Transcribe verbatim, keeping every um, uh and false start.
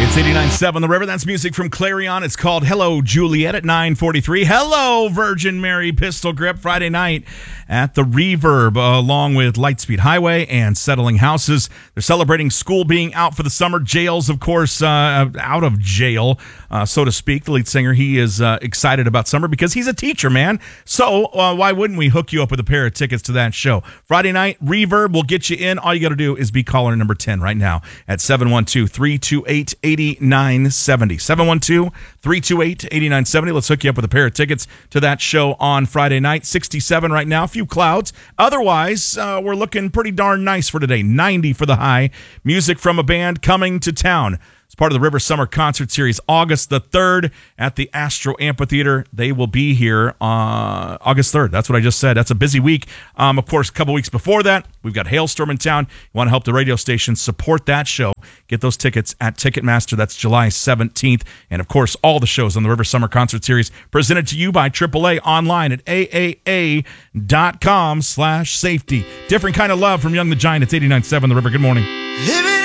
It's eighty-nine point seven The River. That's music from Clarion. It's called Hello, Juliet at nine forty-three. Hello, Virgin Mary Pistol Grip. Friday night at the Reverb, uh, along with Lightspeed Highway and Settling Houses. They're celebrating school being out for the summer. Jails, of course, uh, out of jail, uh, so to speak. The lead singer, he is uh, excited about summer because he's a teacher, man. So uh, why wouldn't we hook you up with a pair of tickets to that show? Friday night, Reverb will get you in. All you got to do is be caller number ten right now at seven one two, three two eight, eight nine seven zero. seven one two, three two eight, eight nine seven zero. Let's hook you up with a pair of tickets to that show on Friday night. sixty-seven right now, a few clouds. Otherwise, uh, we're looking pretty darn nice for today. ninety for the high. Music from a band coming to town. It's part of the River Summer Concert Series, August the third at the Astro Amphitheater. They will be here uh, August third. That's what I just said. That's a busy week. Um, of course, a couple weeks before that, we've got Hailstorm in town. You want to help the radio station support that show. Get those tickets at Ticketmaster. That's July seventeenth. And, of course, all the shows on the River Summer Concert Series presented to you by triple A online at A A A dot com slash safety. Different kind of love from Young the Giant. It's eighty-nine point seven The River. Good morning.